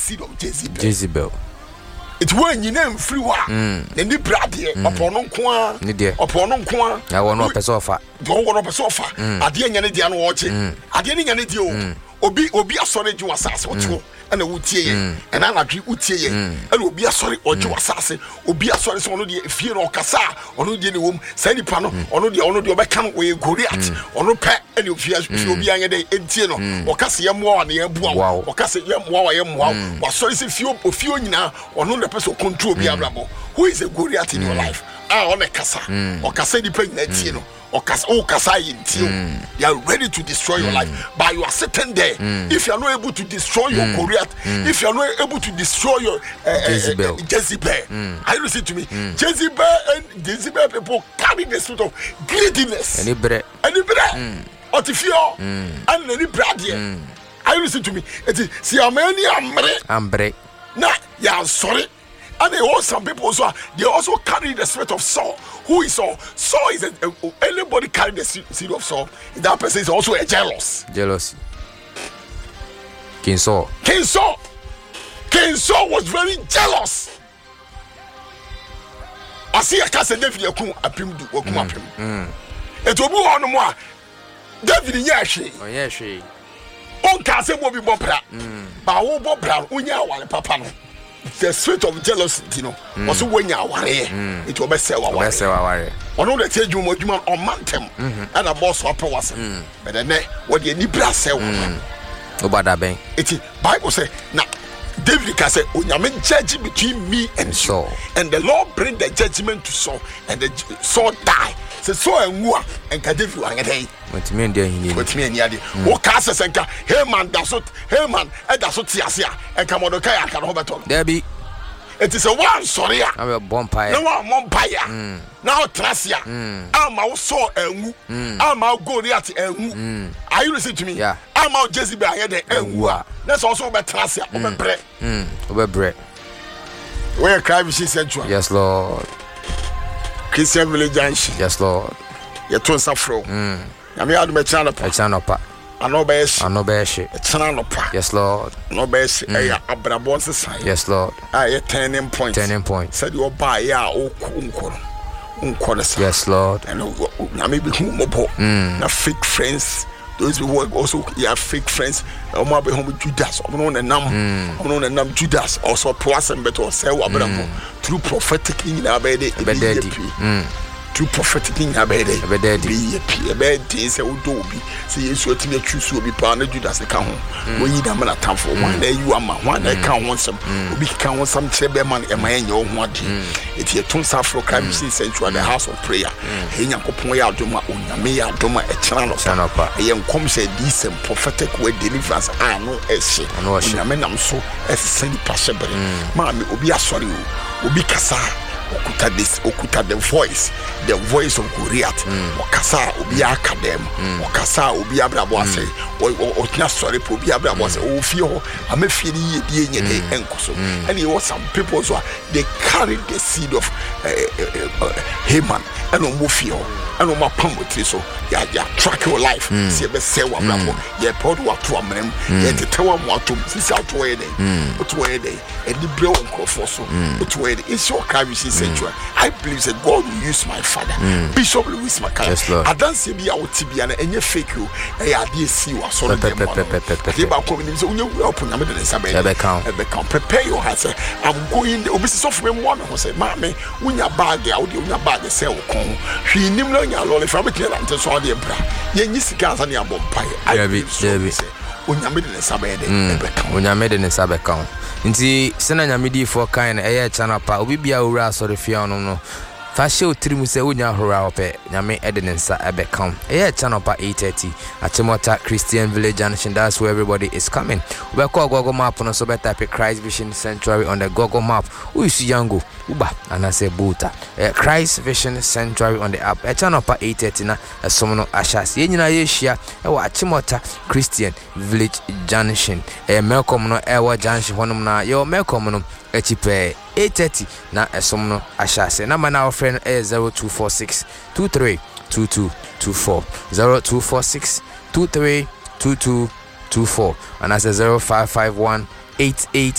seed of Jezebel. It when you name free wa. Then the brad here upon kwa. Upon kwa. I want no person offer. Don't want no person offer. At the end of the watching. At the end of the Obi a sorry you assassin or two. And a woodie, and I agree woodie, and will be a sorry or you assassin, or be a sorry son of the fear or cassa, or no dear womb, Sandy Pano, or no the honor of your back way go at, or no pet, and you fear you'll be a day in Tino, or Cassia Moa and the Emboa, or Cassia Moa, or sorry if you now, or no the person control be a rabble. Who is a good at in your life? Ah, on a cassa, or Cassa dependent Tino. Or they are ready to destroy your life, but you are sitting there. If you are not able to destroy your career, if you are not able to destroy your Jezebel, are you listening to me? Jezebel and Jezebel people carry the spirit of greediness, any bread, or to fear, and any bread. Are you listening to me? It is see how many ambre. Nah, yeah, sorry. And they also some people also they also carry the spirit of Saul. Who is Saul? Saul is anybody carry the seed of Saul. That person is also a jealousy. King Saul was very jealous. I see a case David Yakum apim do wakum apim. It will be on more. David Yashi. Oh Yashi. On case will be bopra. But who bopra unya wale papa no. The spirit of jealousy, you know, also when you are worried, it will be say, "What I know that tell you more human on mountain and a boss of was, but then what you need to say, about that bank." It is Bible say now. David can say, "Oh, I'm judging between me and Saul, and the Lord bring the judgment to Saul, and the Saul die." So Saul and Mua and David were angry. What me and there he need. What me and Yadi. What Casa Senka? Herman, that's what Herman, and that's what Tiasia and Kamodokai. I can over talk. There be. It is a one sorry. I'm a bonfire. No one bonfire. Now Tracia. I'm out Saul and I'm out Goliath and are you listening to me? Yeah. I'm out Jezebel and that's also about Tracia. Over bread. Over bread. Where crime is central. Yes, Lord. Christian Village Junction. Yes, Lord. You're too suffer. I mean, I'm a channel. I know best. A channel. Yes, Lord. No best. Abrabon society. Yes, Lord. I turning point. Said you buy ya yes, Lord. And maybe na fake friends. Those who work also fake friends. I'm home Judas. I'm on the name Judas. Also, Poisson better say Abraham through prophetic in Abede. Through prophetic in Abede. Be a bad day. Say, Udobi. See, you should choose will be partner Judas account. When you damn time for one day, you are my one day can't want some. We can't want some Cheberman and my your one. It's your tons of crime central the house of prayer. Henyakopoya Doma, Unamea Doma, a channel of Sanapa. A young come say decent prophetic word deliverance. I know a shit. I know a man. I'm so as Sandy Pashabari. Mammy, Obi sorry, Obi Kasa. Okuta the voice of Goliath. Okasa obi akadem. Okasa obi abrabo ase. O tina sorry po obi abrabo ase. O fio am feel ye dey enkoso. And there was some people so they carried the seed of Haman and o fio and o ma pamotri so ya track your life. See be say wa brabo. Ye pod wa to amrem. Ye tetewa mo atom. Sisi out where dey. What where dey. E di bre onko so. What where dey. It's your carry. I believe that God will use my father, Bishop Louis Makaya. Yes, Lord. I don't see me out Tibiana and you fake you. I did see you. I saw them. Prepare your heart. I'm going to be so from one who said, Mammy, when you're bad, you're bad, the cell. She knew your lolly fabric and to saw the bra. Yes, guys on your bumpire. I believe. When you're made in a Sabacon. Nti sena nyamedi for kind channel pa obi bia owura so refia no fa show trimu se wonya hora ope nyame edenensa ebekam channel pa 8:30 Achimota Christian Village Junction. That's where everybody is coming. We call Google Map no so better type Christ Vision Sanctuary on the Google Map. Who is Yango Uba and I say Buta Christ Vision Sanctuary on the app channel pa 8:30 na someone ashas yenyina yeshia Achimota Christian Village Junction Melcom no ewa junction honum na yo Melcom no echipe 8:30 na esomno ashase na mana our friend 0246 232224 0246 232224 and as a 0551 88